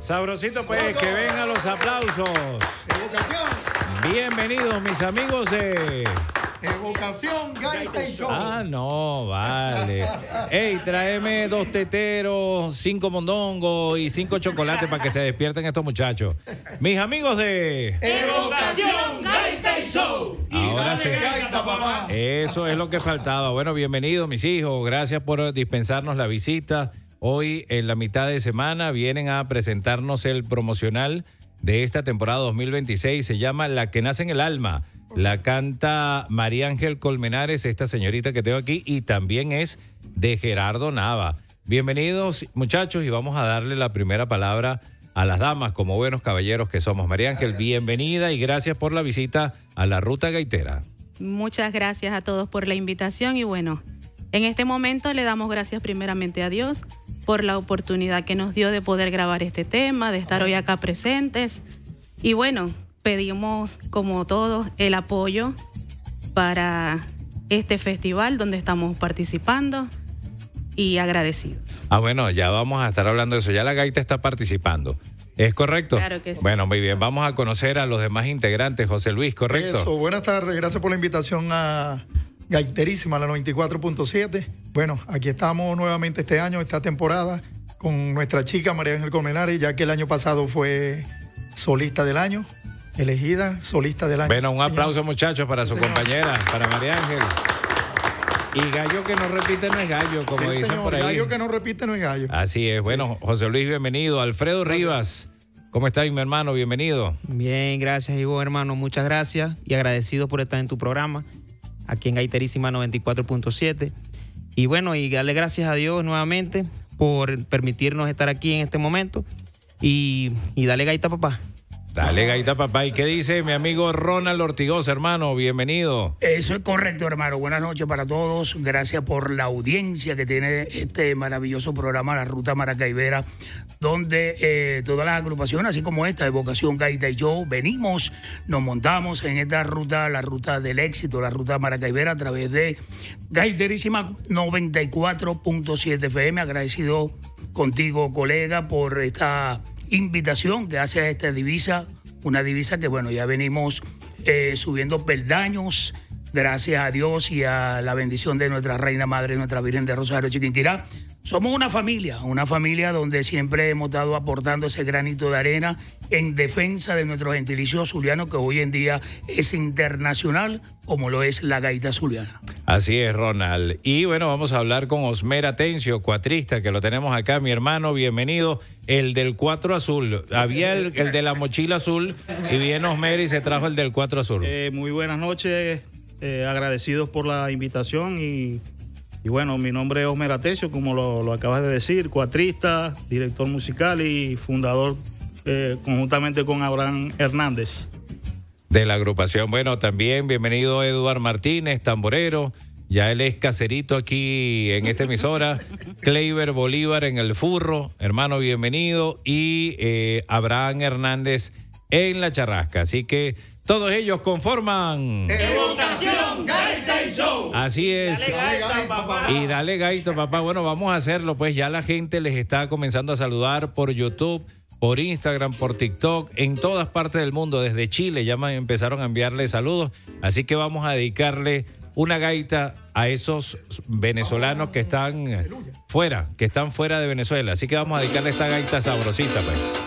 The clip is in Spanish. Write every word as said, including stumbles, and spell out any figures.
Sabrosito, pues, que vengan los aplausos. Evocación. Bienvenidos, mis amigos de... Evocación, gaita y show. Ah, no, vale. Ey, tráeme dos teteros, cinco mondongos y cinco chocolates para que se despierten estos muchachos. Mis amigos de... Evocación, gaita y show. Ahora sí. Gaita, papá. Eso es lo que faltaba. Bueno, bienvenidos, mis hijos. Gracias por dispensarnos la visita. Hoy, en la mitad de semana, vienen a presentarnos el promocional de esta temporada dos mil veintiséis. Se llama La que nace en el alma. La canta María Ángel Colmenares, esta señorita que tengo aquí, y también es de Gerardo Nava. Bienvenidos, muchachos, y vamos a darle la primera palabra a las damas, como buenos caballeros que somos. María Ángel, bienvenida y gracias por la visita a la Ruta Gaitera. Muchas gracias a todos por la invitación y bueno, en este momento le damos gracias primeramente a Dios por la oportunidad que nos dio de poder grabar este tema, de estar hoy acá presentes. Y bueno, pedimos como todos el apoyo para este festival donde estamos participando y agradecidos. Ah, bueno, ya vamos a estar hablando de eso. Ya la gaita está participando. ¿Es correcto? Claro que sí. Bueno, muy bien. Vamos a conocer a los demás integrantes. José Luis, ¿correcto? Eso, buenas tardes. Gracias por la invitación a Gaiterísima, la noventa y cuatro punto siete. Bueno, aquí estamos nuevamente este año, esta temporada, con nuestra chica María Ángel Colmenares, ya que el año pasado fue solista del año, elegida solista del año. Bueno, un señor. aplauso, muchachos, para su Señor. compañera, para María Ángel. Y gallo que no repite no es gallo, como Sí, dicen señor, por ahí. gallo que no repite no es gallo. Así es. Bueno, José Luis, bienvenido. Alfredo Gracias. Rivas, ¿cómo estás, mi hermano? Bienvenido. Bien, gracias, Ivo, hermano. Muchas gracias y agradecido por estar en tu programa, aquí en Gaiterísima noventa y cuatro punto siete. Y bueno, y darle gracias a Dios nuevamente por permitirnos estar aquí en este momento y, y dale gaita, papá. Dale, gaita, papá. ¿Y qué dice mi amigo Ronald Ortigosa, hermano? Bienvenido. Eso es correcto, hermano. Buenas noches para todos. Gracias por la audiencia que tiene este maravilloso programa, La Ruta Maracaibera, donde eh, todas las agrupaciones, así como esta, Evocación, Gaita y Show, venimos, nos montamos en esta ruta, la ruta del éxito, la Ruta Maracaibera, a través de Gaiterísima noventa y cuatro punto siete F M. Agradecido contigo, colega, por esta invitación que hace a esta divisa, una divisa que, bueno, ya venimos eh, subiendo peldaños, gracias a Dios y a la bendición de nuestra Reina Madre, nuestra Virgen de Rosario Chiquinquirá. Somos una familia, una familia donde siempre hemos estado aportando ese granito de arena en defensa de nuestro gentilicio zuliano, que hoy en día es internacional, como lo es la gaita zuliana. Así es, Ronald. Y bueno, vamos a hablar con Osmer Atencio, cuatrista, que lo tenemos acá, mi hermano, bienvenido. El del cuatro azul. Había el, el de la mochila azul y viene Osmer y se trajo el del cuatro azul. Eh, muy buenas noches, eh, agradecidos por la invitación y, y bueno, mi nombre es Osmer Atencio, como lo, lo acabas de decir, cuatrista, director musical y fundador eh, conjuntamente con Abraham Hernández. De la agrupación. Bueno, también bienvenido Eduard Martínez, tamborero. Ya él es caserito aquí en esta emisora. Kleiber Bolívar en el furro, hermano, bienvenido. Y eh, Abraham Hernández en la charrasca. Así que todos ellos conforman Evocación, gaita y show. Así es. Dale gaita, papá. Y dale gaito, papá. Bueno, vamos a hacerlo, pues ya la gente les está comenzando a saludar por YouTube, por Instagram, por TikTok, en todas partes del mundo. Desde Chile ya me empezaron a enviarle saludos. Así que vamos a dedicarle una gaita a esos venezolanos que están fuera, que están fuera de Venezuela. Así que vamos a dedicarle esta gaita sabrosita, pues.